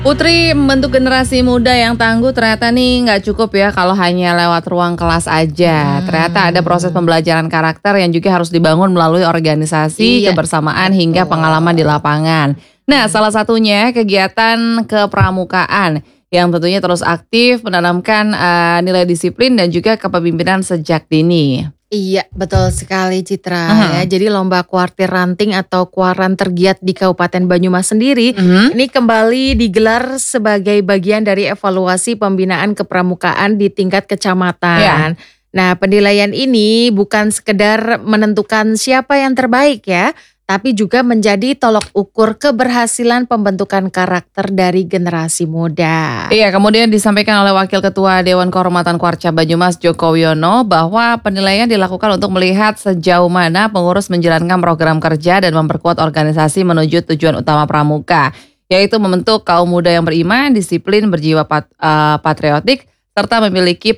Putri membentuk generasi muda yang tangguh ternyata nih nggak cukup ya kalau hanya lewat ruang kelas aja. Ternyata ada proses pembelajaran karakter yang juga harus dibangun melalui organisasi, Iya, kebersamaan hingga pengalaman di betul. lapangan. Nah, salah satunya kegiatan kepramukaan yang tentunya terus aktif menanamkan nilai disiplin dan juga kepemimpinan sejak dini. Iya, betul sekali Citra ya. Mhm. Jadi lomba kuartir ranting atau kuaran tergiat di Kabupaten Banyumas sendiri Mhm. ini kembali digelar sebagai bagian dari evaluasi pembinaan kepramukaan di tingkat Ya. kecamatan. Nah, penilaian ini bukan sekedar menentukan siapa yang terbaik ya, tapi juga menjadi tolok ukur keberhasilan pembentukan karakter dari generasi muda. Iya, kemudian disampaikan oleh Wakil Ketua Dewan Kehormatan Kwarca Banyumas Joko Wiono bahwa penilaian dilakukan untuk melihat sejauh mana pengurus menjalankan program kerja dan memperkuat organisasi menuju tujuan utama Pramuka, yaitu membentuk kaum muda yang beriman, disiplin, berjiwa patriotik, serta memiliki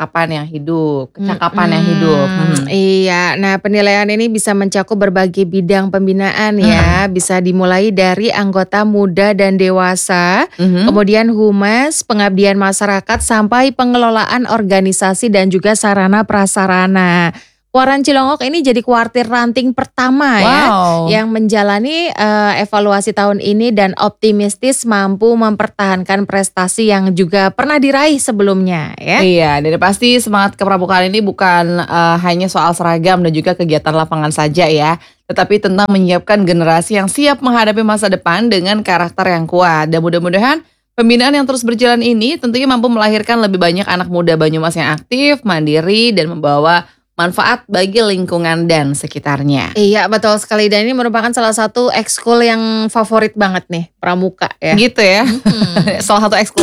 kecakapan yang hidup. Iya. Nah, penilaian ini bisa mencakup berbagai bidang pembinaan ya. Bisa dimulai dari anggota muda dan dewasa, Mhm. kemudian humas, pengabdian masyarakat, sampai pengelolaan organisasi dan juga sarana prasarana. Kuaran Cilongok ini jadi kuartir ranting pertama ya Wow. yang menjalani evaluasi tahun ini dan optimistis mampu mempertahankan prestasi yang juga pernah diraih sebelumnya ya. Iya, dan pasti semangat kepramukaan ini bukan hanya soal seragam dan juga kegiatan lapangan saja ya, tetapi tentang menyiapkan generasi yang siap menghadapi masa depan dengan karakter yang kuat. Dan mudah-mudahan pembinaan yang terus berjalan ini tentunya mampu melahirkan lebih banyak anak muda Banyumas yang aktif, mandiri, dan membawa manfaat bagi lingkungan dan sekitarnya. Iya betul sekali dan ini merupakan salah satu ekskul yang favorit banget nih, pramuka ya. Gitu ya, Mhm. salah satu ekskul